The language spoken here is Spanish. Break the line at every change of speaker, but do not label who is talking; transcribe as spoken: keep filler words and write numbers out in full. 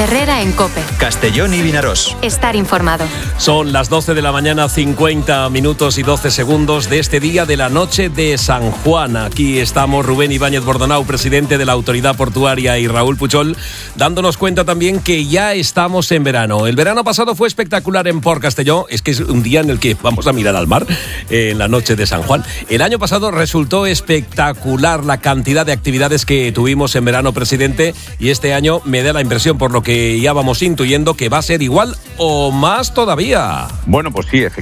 Herrera en COPE.
Castellón y Vinarós.
Estar informado.
Son las doce de la mañana, cincuenta minutos y doce segundos de este día de la noche de San Juan. Aquí estamos Rubén Ibáñez Bordonau, presidente de la Autoridad Portuaria, y Raúl Puchol, dándonos cuenta también que ya estamos en verano. El verano pasado fue espectacular en Port Castelló. Es que es un día en el que vamos a mirar al mar, eh, en la noche de San Juan. El año pasado resultó espectacular la cantidad de actividades que tuvimos en verano, presidente, y este año me da la impresión, por lo que ya vamos intuyendo, que va a ser igual o más todavía.
Bueno, pues sí, efectivamente.